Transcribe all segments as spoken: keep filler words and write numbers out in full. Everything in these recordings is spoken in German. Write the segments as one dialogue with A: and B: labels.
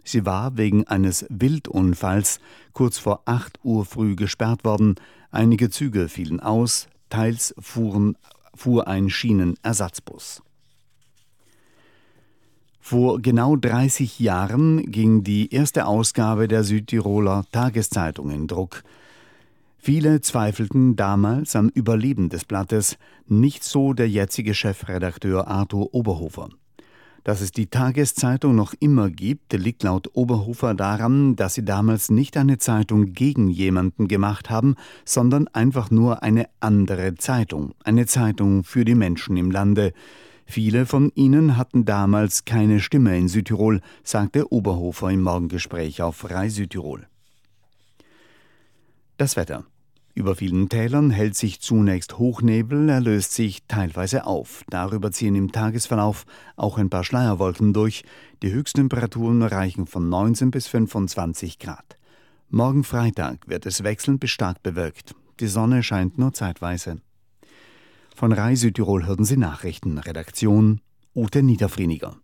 A: Sie war wegen eines Wildunfalls kurz vor acht Uhr früh gesperrt worden. Einige Züge fielen aus, teils fuhren, fuhr ein Schienenersatzbus. Vor genau dreißig Jahren ging die erste Ausgabe der Südtiroler Tageszeitung in Druck. Viele zweifelten damals am Überleben des Blattes, nicht so der jetzige Chefredakteur Arthur Oberhofer. Dass es die Tageszeitung noch immer gibt, liegt laut Oberhofer daran, dass sie damals nicht eine Zeitung gegen jemanden gemacht haben, sondern einfach nur eine andere Zeitung, eine Zeitung für die Menschen im Lande. Viele von ihnen hatten damals keine Stimme in Südtirol, sagte Oberhofer im Morgengespräch auf R A I Südtirol. Das Wetter. Über vielen Tälern hält sich zunächst Hochnebel, er löst sich teilweise auf. Darüber ziehen im Tagesverlauf auch ein paar Schleierwolken durch. Die Höchsttemperaturen reichen von neunzehn bis fünfundzwanzig Grad. Morgen Freitag wird es wechselnd bis stark bewölkt. Die Sonne scheint nur zeitweise. Von R A I Südtirol hörten Sie Nachrichten. Redaktion Ute Niederfrieniger.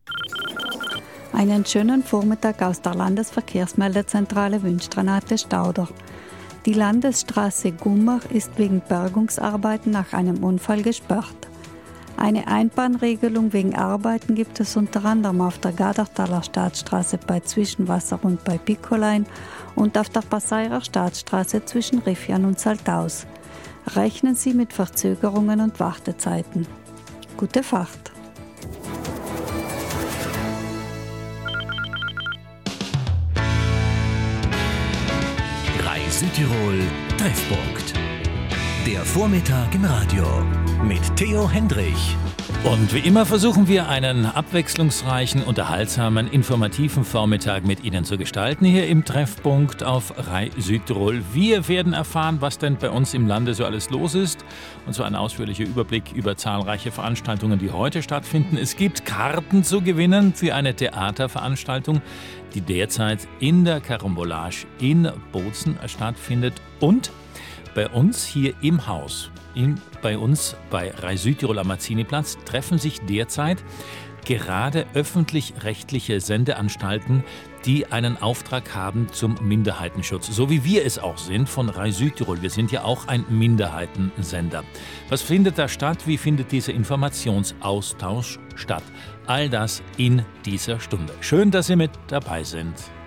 B: Einen schönen Vormittag aus der Landesverkehrsmeldezentrale wünscht Renate Stauder. Die Landesstraße Gummach ist wegen Bergungsarbeiten nach einem Unfall gesperrt. Eine Einbahnregelung wegen Arbeiten gibt es unter anderem auf der Gadertaler Staatsstraße bei Zwischenwasser und bei Pickolein und auf der Passairer Staatsstraße zwischen Riffian und Saltaus. Rechnen Sie mit Verzögerungen und Wartezeiten. Gute Fahrt!
C: R A I Südtirol Treffpunkt. Der Vormittag im Radio mit Theo Hendrich.
D: Und wie immer versuchen wir, einen abwechslungsreichen, unterhaltsamen, informativen Vormittag mit Ihnen zu gestalten, hier im Treffpunkt auf R A I Südtirol. Wir werden erfahren, was denn bei uns im Lande so alles los ist. Und so ein ausführlicher Überblick über zahlreiche Veranstaltungen, die heute stattfinden. Es gibt Karten zu gewinnen für eine Theaterveranstaltung, die derzeit in der Carambolage in Bozen stattfindet. Und bei uns hier im Haus, in, bei uns bei R A I Südtirol am Mazziniplatz, treffen sich derzeit gerade öffentlich-rechtliche Sendeanstalten, die einen Auftrag haben zum Minderheitenschutz. So wie wir es auch sind von R A I Südtirol. Wir sind ja auch ein Minderheitensender. Was findet da statt? Wie findet dieser Informationsaustausch statt? All das in dieser Stunde. Schön, dass Sie mit dabei sind.